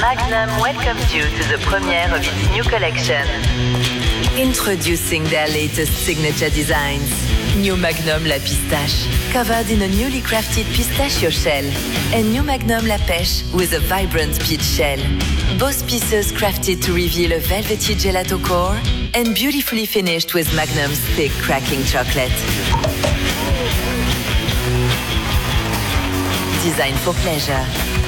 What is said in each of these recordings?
Magnum welcomes you to the premiere of its new collection. Introducing their latest signature designs. New Magnum La Pistache, covered in a newly crafted pistachio shell. And New Magnum La Pêche with a vibrant peach shell. Both pieces crafted to reveal a velvety gelato core and beautifully finished with Magnum's thick cracking chocolate. Designed for pleasure.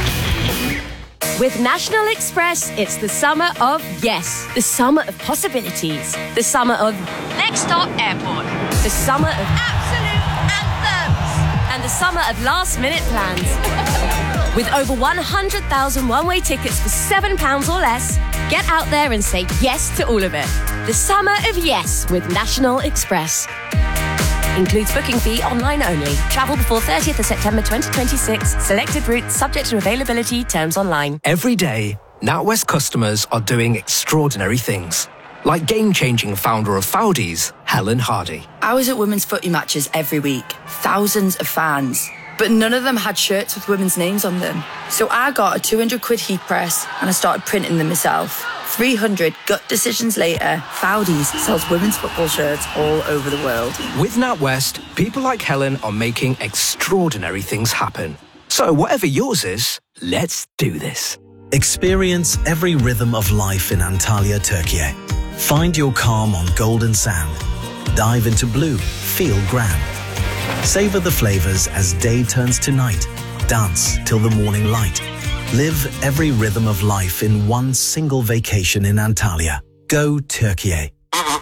With National Express, it's the summer of yes. The summer of possibilities. The summer of next stop airport. The summer of absolute anthems. And the summer of last-minute plans. With over 100,000 one-way tickets for £7 or less, get out there and say yes to all of it. The summer of yes with National Express. Includes booking fee online only. Travel before 30th of September 2026. Selected routes subject to availability. Terms online. Every day, NatWest customers are doing extraordinary things. Like game-changing founder of Foudies, Helen Hardy. I was at women's footy matches every week. Thousands of fans. But none of them had shirts with women's names on them. So I got a £200 heat press and I started printing them myself. 300 gut decisions later, Foudies sells women's football shirts all over the world. With NatWest, people like Helen are making extraordinary things happen. So whatever yours is, let's do this. Experience every rhythm of life in Antalya, Turkey. Find your calm on golden sand. Dive into blue, feel grand. Savor the flavors as day turns to night. Dance till the morning light. Live every rhythm of life in one single vacation in Antalya. Go Turkey.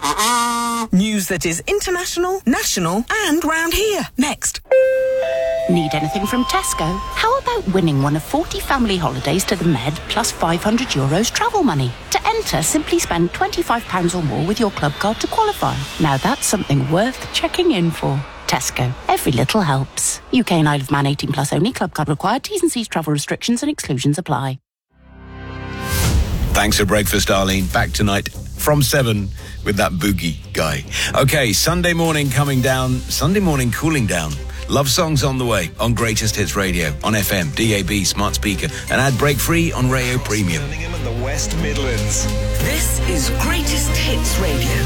News that is international, national, and round here. Next. Need anything from Tesco? How about winning one of 40 family holidays to the Med plus €500 travel money? To enter, simply spend £25 or more with your club card to qualify. Now that's something worth checking in for. Tesco. Every little helps. UK and Isle of Man 18 plus only. Club card required. T's and C's travel restrictions and exclusions apply. Thanks for breakfast, Arlene. Back tonight from 7 with that boogie guy. Okay, Sunday morning coming down. Sunday morning cooling down. Love songs on the way on Greatest Hits Radio, on FM, DAB, smart speaker, and ad break free on Rayo Premium. Birmingham and the West Midlands. This is Greatest Hits Radio.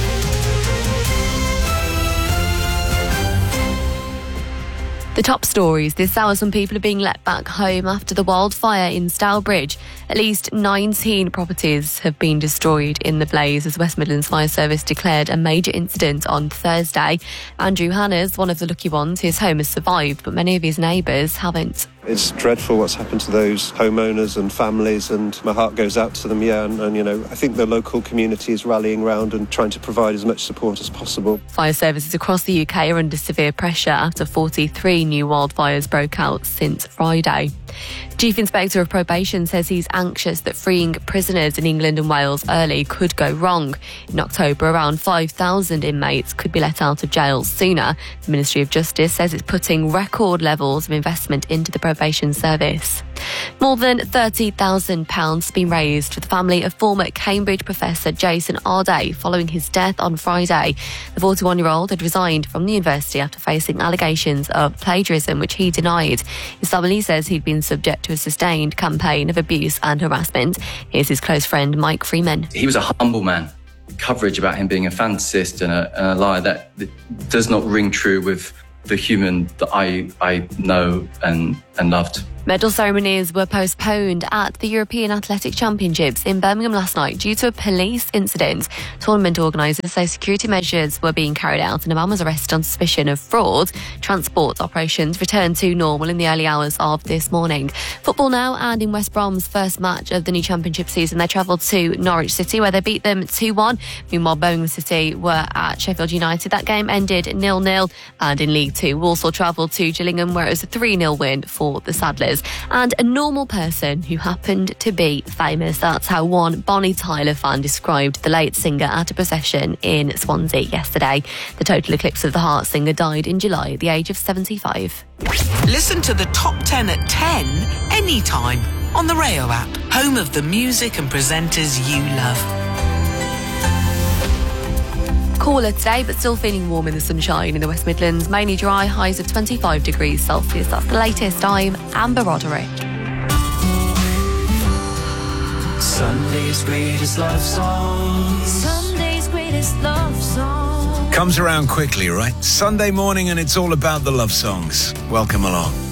The top stories this hour: some people are being let back home after the wildfire in Stourbridge. At least 19 properties have been destroyed in the blaze as West Midlands Fire Service declared a major incident on Thursday. Andrew Hanna's one of the lucky ones. His home has survived, but many of his neighbours haven't. It's dreadful what's happened to those homeowners and families, and my heart goes out to them, and you know, I think the local community is rallying around and trying to provide as much support as possible. Fire services across the UK are under severe pressure after 43 new wildfires broke out since Friday. Chief Inspector of Probation says he's anxious that freeing prisoners in England and Wales early could go wrong. In October, around 5,000 inmates could be let out of jail sooner. The Ministry of Justice says it's putting record levels of investment into the probation service. More than £30,000 has been raised for the family of former Cambridge professor Jason Arday following his death on Friday. The 41-year-old had resigned from the university after facing allegations of plagiarism, which he denied. His family says he'd been subject to a sustained campaign of abuse and harassment. Here's his close friend Mike Freeman. He was a humble man. Coverage about him being a fantasist and a liar that does not ring true with the human that I know and loved. Medal ceremonies were postponed at the European Athletic Championships in Birmingham last night due to a police incident. Tournament organisers say security measures were being carried out and a man was arrested on suspicion of fraud. Transport operations returned to normal in the early hours of this morning. Football now, and in West Brom's first match of the new championship season, they travelled to Norwich City where they beat them 2-1. Meanwhile, Birmingham City were at Sheffield United. That game ended 0-0. And in League Two, Walsall travelled to Gillingham where it was a 3-0 win for the Saddlers. And a normal person who happened to be famous. That's how one Bonnie Tyler fan described the late singer at a procession in Swansea yesterday. The Total Eclipse of the Heart singer died in July at the age of 75. Listen to the top 10 at 10 anytime on the Rayo app, home of the music and presenters you love. Cooler today, but still feeling warm in the sunshine in the West Midlands. Mainly dry, highs of 25 degrees Celsius. That's the latest. I'm Amber Roderick. Sunday's greatest love songs. Sunday's greatest love songs. Comes around quickly, right? Sunday morning and it's all about the love songs. Welcome along.